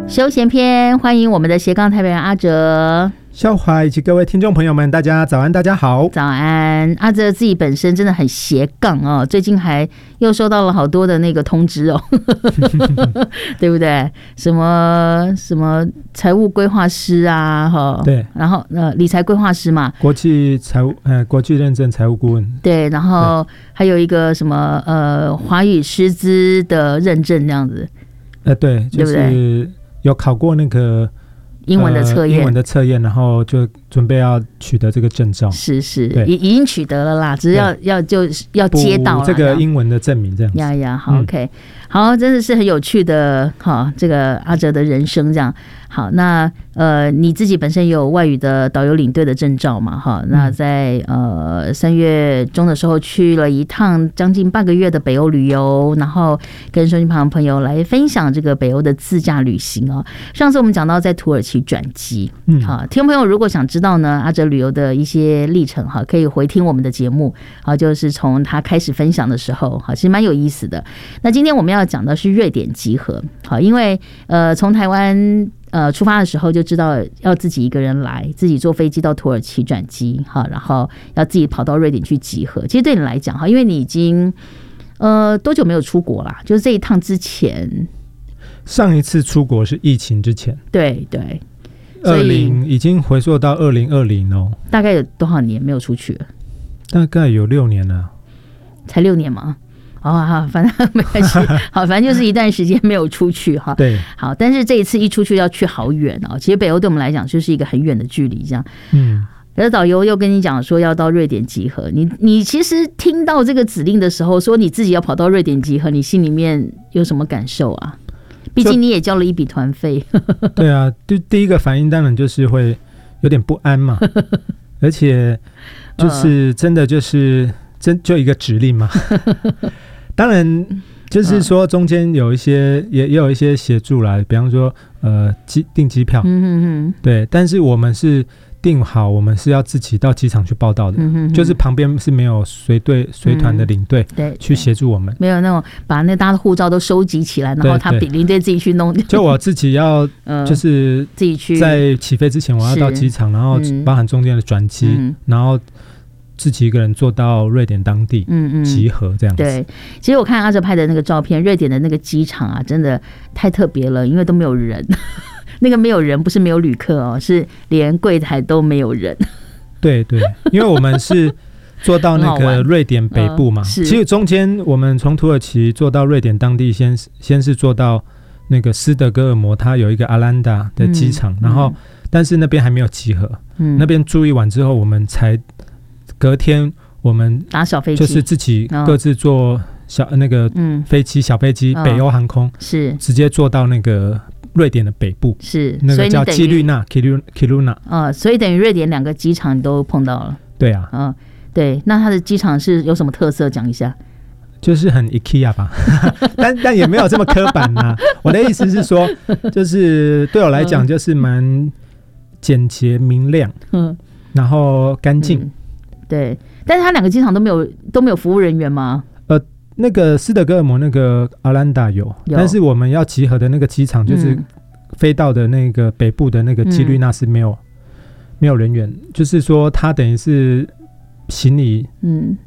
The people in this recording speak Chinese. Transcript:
休闲篇，欢迎我们的斜杠台北人阿哲、 校华以及各位听众朋友们，大家早安，大家好。 早安。阿哲自己本身真的很斜杠哦，最近还又收到了好多的那个通知哦对不对？什么财务规划师啊， 对， 然后理财规划师嘛， 国际认证财务顾问， 对，然后还有一个什么华语师资的认证这样子， 对，就是有考过那个英文的测验， 然后就准备要取得这个证照。 是，已经取得了啦，只是要接到了这个英文的证明这样子。 呀，好 ，OK， 好，真的是很有趣的，好，这个阿哲的人生这样。好，那你自己本身有外语的导游领队的证照嘛？哈，那在3月中的时候去了一趟将近半个月的北欧旅游，然后跟收音旁的朋友来分享这个北欧的自驾旅行哦。上次我们讲到在土耳其转机，好，听众朋友如果想知道呢阿哲旅游的一些历程哈，可以回听我们的节目，好，就是从他开始分享的时候，好，其实蛮有意思的。那今天我们要讲的是瑞典集合，好，因为从台湾出发的时候就知道要自己一个人来，自己坐飞机到土耳其转机，好，然后要自己跑到瑞典去集合。其实对你来讲，因为你已经多久没有出国啦？就是这一趟之前， 上一次出国是疫情之前， 对， 已经回溯到2020哦。 大概有多少年没有出去了？ 大概有6年了。 才6年吗？好，反正没关系，好，反正就是一段时间没有出去哈。 对， 好，但是这一次一出去要去好远哦。其实北欧对我们来讲就是一个很远的距离，这样。可是导游又跟你讲说要到瑞典集合，你其实听到这个指令的时候，说你自己要跑到瑞典集合，你心里面有什么感受啊？毕竟你也交了一笔团费。 对啊，第一个反应当然就是会有点不安嘛，而且就是真的就是就一个指令嘛。当然就是说中间有一些也有一些协助啦，比方说订机票，对，但是我们是订好，我们是要自己到机场去报到的，就是旁边是没有随团的领队去协助我们， 没有那种把那大家的护照都收集起来，然后他领队自己去弄。 就我自己要就是自己去， 在起飞之前我要到机场，然后包含中间的转机，然后自己一个人坐到瑞典当地集合这样子。 对，其实我看阿哲拍的那个照片，瑞典的那个机场啊，真的太特别了，因为都没有人。那个没有人不是没有旅客哦，是连柜台都没有人。对， 因为我们是坐到那个瑞典北部嘛，其实中间我们从土耳其坐到瑞典当地，先是坐到那个斯德哥尔摩，它有一个阿兰达的机场，然后但是那边还没有集合，那边住一晚之后，我们才隔天我们打小飞机， 就是自己各自坐小飞机，北欧航空是直接坐到那个瑞典的北部，是那个叫基律纳 Kiruna， 所以等于瑞典2个机场你都碰到了。 对啊， 对，那它的机场是有什么特色？讲一下。 就是很 IKEA 吧，但也没有这么刻板啊。我的意思是说，就是对我来讲，就是蛮简洁明亮，然后干净。对， 但是它2个机场都没有服务人员吗？ 那个斯德哥尔摩那个阿兰达有，但是我们要集合的那个机场就是飞到的那个北部的那个基律纳是没有人员，就是说它等于是行李